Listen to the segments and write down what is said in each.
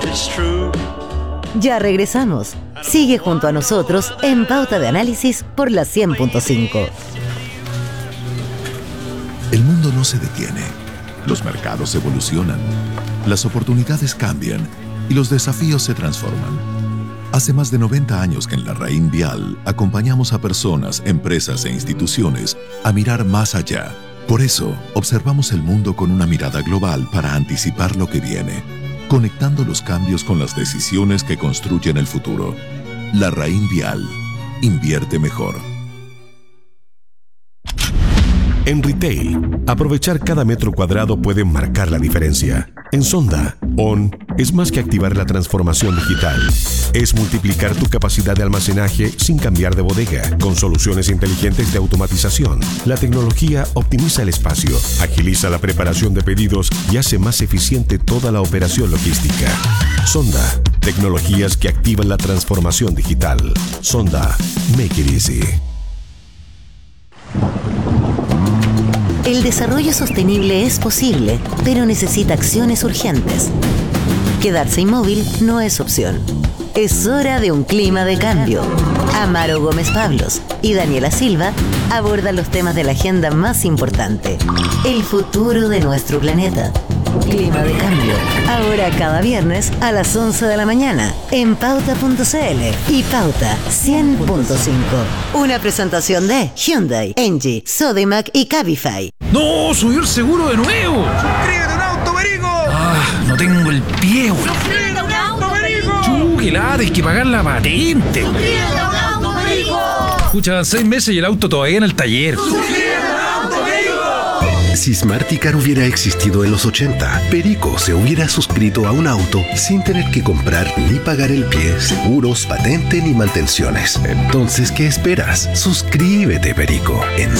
Ya regresamos. Sigue junto a nosotros en Pauta de Análisis por la 100.5. El mundo no se detiene. Los mercados evolucionan. Las oportunidades cambian y los desafíos se transforman. Hace más de 90 años que en La Raín Vial acompañamos a personas, empresas e instituciones a mirar más allá. Por eso, observamos el mundo con una mirada global para anticipar lo que viene, conectando los cambios con las decisiones que construyen el futuro. La Raín Vial. Invierte mejor. En retail, aprovechar cada metro cuadrado puede marcar la diferencia. En Sonda, ON es más que activar la transformación digital. Es multiplicar tu capacidad de almacenaje sin cambiar de bodega, con soluciones inteligentes de automatización. La tecnología optimiza el espacio, agiliza la preparación de pedidos y hace más eficiente toda la operación logística. Sonda, tecnologías que activan la transformación digital. Sonda, make it easy. El desarrollo sostenible es posible, pero necesita acciones urgentes. Quedarse inmóvil no es opción. Es hora de un clima de cambio. Amaro Gómez Pablos y Daniela Silva abordan los temas de la agenda más importante. El futuro de nuestro planeta. Clima de cambio. Ahora cada viernes a las 11 de la mañana en Pauta.cl y Pauta 100.5. Una presentación de Hyundai, Engie, Sodimac y Cabify. ¡No! ¡Subió el seguro de nuevo! ¡Suscríbete a un auto, perico! ¡Ah! No tengo el pie, güey. ¡Suscríbete a un auto, perico! ¡Qué lata! Hay que pagar la patente. ¡Suscríbete a un auto, perico! Escucha, 6 meses y el auto todavía en el taller. ¡Suscríbete a un auto, perico! Si Smarticar hubiera existido en los 80, Perico se hubiera suscrito a un auto sin tener que comprar ni pagar el pie, seguros, patente ni mantenciones. Entonces, ¿qué esperas? Suscríbete, Perico, en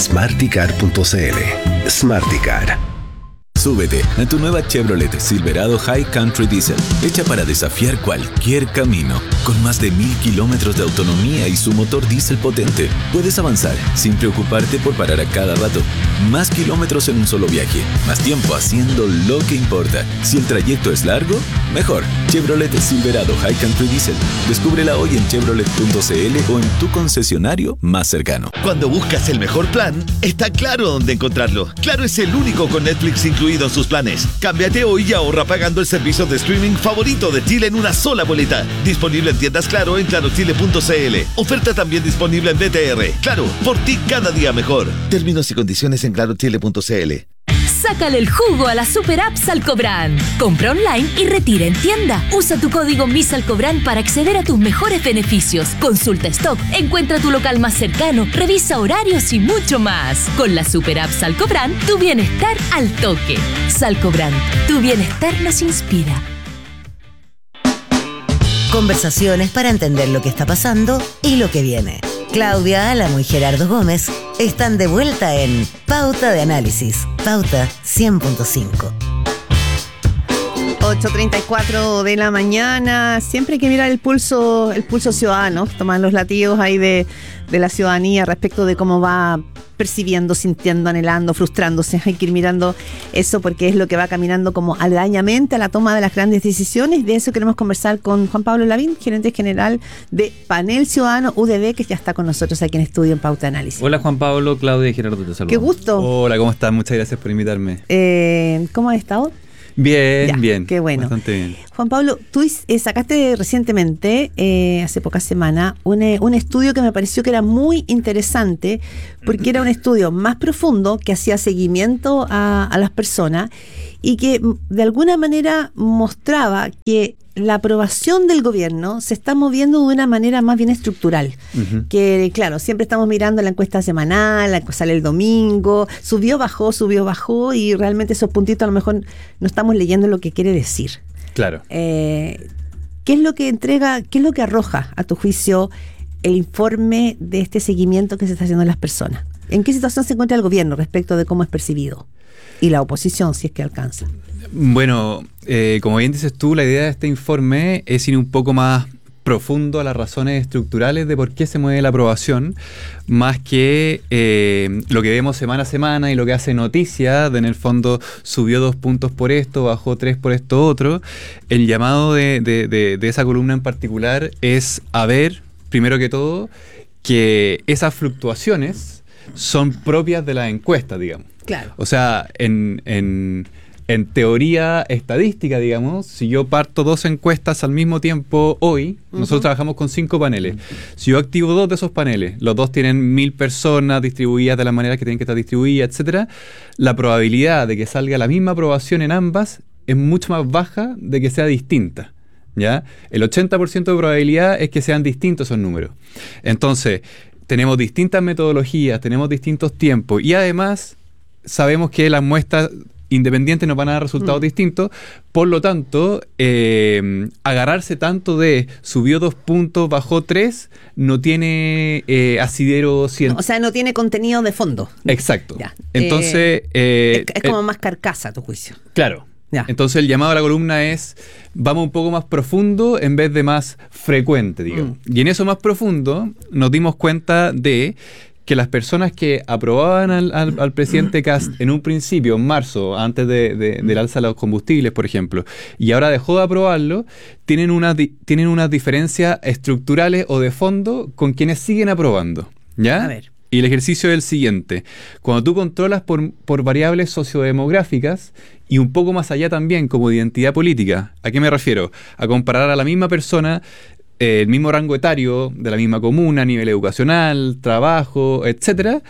smarticar.cl. Smarticar. Súbete a tu nueva Chevrolet Silverado High Country Diesel, hecha para desafiar cualquier camino. Con más de 1000 kilómetros de autonomía y su motor diésel potente, puedes avanzar sin preocuparte por parar a cada rato. Más kilómetros en un solo viaje, más tiempo haciendo lo que importa. Si el trayecto es largo, mejor. Chevrolet Silverado High Country Diesel. Descúbrela hoy en chevrolet.cl o en tu concesionario más cercano. Cuando buscas el mejor plan, está Claro dónde encontrarlo. Claro es el único con Netflix incluido en sus planes. Cámbiate hoy y ahorra pagando el servicio de streaming favorito de Chile en una sola boleta. Disponible en tiendas Claro en clarochile.cl. Oferta también disponible en BTR. Claro, por ti cada día mejor. Términos y condiciones en clarochile.cl. Sácale el jugo a la super app Salcobran. Compra online y retira en tienda. Usa tu código MISALCOBRAN para acceder a tus mejores beneficios. Consulta stock, encuentra tu local más cercano, revisa horarios y mucho más. Con la super app Salcobran, tu bienestar al toque. Salcobran, tu bienestar nos inspira. Conversaciones para entender lo que está pasando y lo que viene. Claudia Álamo y Gerardo Gómez están de vuelta en Pauta de Análisis. Pauta 100.5. 8:34 de la mañana. Siempre hay que mirar el pulso ciudadano, tomar los latidos ahí de la ciudadanía respecto de cómo va percibiendo, sintiendo, anhelando, frustrándose. Hay que ir mirando eso porque es lo que va caminando como aledañamente a la toma de las grandes decisiones. De eso queremos conversar con Juan Pablo Lavín, gerente general de Panel Ciudadano UDB, que ya está con nosotros aquí en estudio en Pauta de Análisis. Hola Juan Pablo, Claudia y Gerardo, te saludo. Qué gusto. Hola, ¿cómo estás? Muchas gracias por invitarme. ¿Cómo has estado? Bien, bien. Qué bueno. Bastante bien. Juan Pablo, tú sacaste recientemente, hace pocas semanas, un estudio que me pareció que era muy interesante, porque era un estudio más profundo que hacía seguimiento a las personas y que de alguna manera mostraba que la aprobación del gobierno se está moviendo de una manera más bien estructural. Uh-huh. Que, claro, siempre estamos mirando la encuesta semanal, sale el domingo, subió, bajó, y realmente esos puntitos a lo mejor no estamos leyendo lo que quiere decir. Claro. ¿Qué es lo que entrega, qué es lo que arroja, a tu juicio, el informe de este seguimiento que se está haciendo a las personas? ¿En qué situación se encuentra el gobierno respecto de cómo es percibido? Y la oposición, si es que alcanza. Bueno, como bien dices tú, la idea de este informe es ir un poco más profundo a las razones estructurales de por qué se mueve la aprobación, más que lo que vemos semana a semana y lo que hace noticia, de en el fondo subió 2 puntos por esto, bajó 3 por esto otro. El llamado de esa columna en particular es a ver, primero que todo, que esas fluctuaciones son propias de las encuestas, digamos. Claro. O sea, en teoría estadística, digamos, si yo parto 2 encuestas al mismo tiempo hoy, nosotros trabajamos con 5 paneles. Si yo activo 2 de esos paneles, los 2 tienen 1000 personas distribuidas de la manera que tienen que estar distribuidas, etcétera, la probabilidad de que salga la misma aprobación en ambas es mucho más baja de que sea distinta. ¿Ya? El 80% de probabilidad es que sean distintos esos números. Entonces, tenemos distintas metodologías, tenemos distintos tiempos y además sabemos que las muestras independientes nos van a dar resultados distintos. Por lo tanto, agarrarse tanto de subió 2 puntos, bajó 3, no tiene asidero científico. No, o sea, no tiene contenido de fondo. Exacto. Ya. Entonces... es como más carcasa, a tu juicio. Claro. Ya. Entonces el llamado a la columna es, vamos un poco más profundo en vez de más frecuente, digamos. Y en eso más profundo nos dimos cuenta de que las personas que aprobaban al presidente Kast en un principio, en marzo, antes del alza de los combustibles, por ejemplo, y ahora dejó de aprobarlo, tienen unas diferencias estructurales o de fondo con quienes siguen aprobando. ¿Ya? A ver. Y el ejercicio es el siguiente. Cuando tú controlas por variables sociodemográficas y un poco más allá también como de identidad política, ¿a qué me refiero? A comparar a la misma persona, el mismo rango etario, de la misma comuna, nivel educacional, trabajo, etcétera,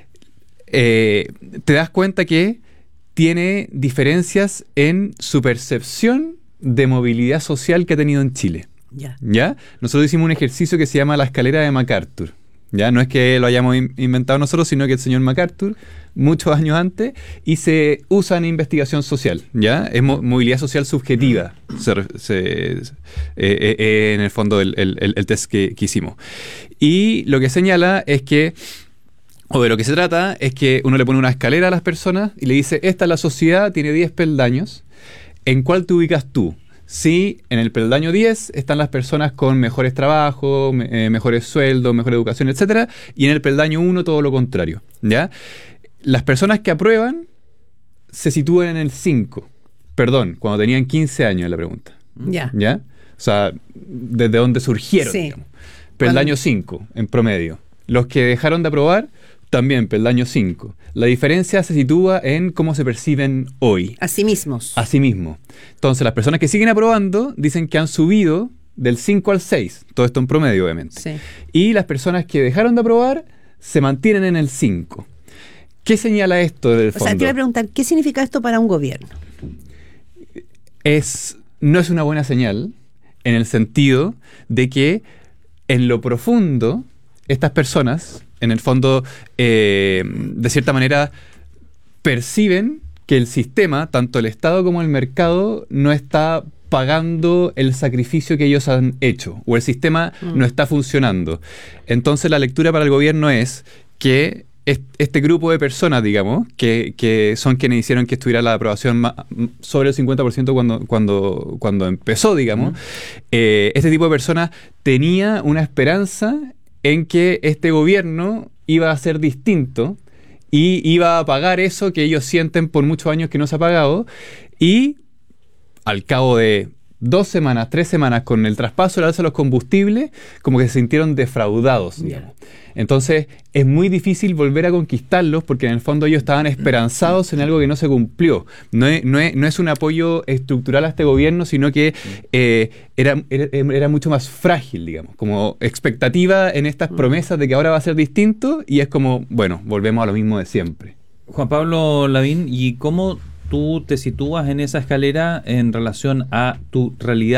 te das cuenta que tiene diferencias en su percepción de movilidad social que ha tenido en Chile. ¿Ya? Nosotros hicimos un ejercicio que se llama la escalera de MacArthur. ¿Ya? No es que lo hayamos inventado nosotros, sino que el señor MacArthur, muchos años antes, y se usa en investigación social. ¿Ya? Es movilidad social subjetiva, en el fondo, el test que hicimos. Y lo que señala es que, o de lo que se trata, es que uno le pone una escalera a las personas y le dice, esta es la sociedad, tiene 10 peldaños, ¿en cuál te ubicas tú? Sí, en el peldaño 10 están las personas con mejores trabajos, mejores sueldos, mejor educación, etcétera, y en el peldaño 1 todo lo contrario, ¿ya? Las personas que aprueban se sitúan en el 5. Perdón, cuando tenían 15 años, la pregunta. Ya. ¿Ya? O sea, desde donde surgieron, digamos. Peldaño 5, en promedio. Los que dejaron de aprobar, también peldaño 5. La diferencia se sitúa en cómo se perciben hoy. A sí mismos. A sí mismo. Entonces, las personas que siguen aprobando dicen que han subido del 5 al 6. Todo esto en promedio, obviamente. Sí. Y las personas que dejaron de aprobar se mantienen en el 5. ¿Qué señala esto del fondo? O sea, te iba a preguntar, ¿qué significa esto para un gobierno? No es una buena señal en el sentido de que en lo profundo estas personas, en el fondo, de cierta manera, perciben que el sistema, tanto el Estado como el mercado, no está pagando el sacrificio que ellos han hecho, o el sistema no está funcionando. Entonces la lectura para el gobierno es que este grupo de personas, digamos, que son quienes hicieron que estuviera la aprobación sobre el 50% cuando empezó, digamos, este tipo de personas tenía una esperanza en que este gobierno iba a ser distinto y iba a pagar eso que ellos sienten por muchos años que no se ha pagado, y al cabo de 2 semanas, 3 semanas, con el traspaso del alza de los combustibles, como que se sintieron defraudados, digamos. Entonces, es muy difícil volver a conquistarlos porque en el fondo ellos estaban esperanzados en algo que no se cumplió. No es un apoyo estructural a este gobierno, sino que era mucho más frágil, digamos, como expectativa en estas promesas de que ahora va a ser distinto, y es como, bueno, volvemos a lo mismo de siempre. Juan Pablo Lavín, ¿y cómo tú te sitúas en esa escalera en relación a tu realidad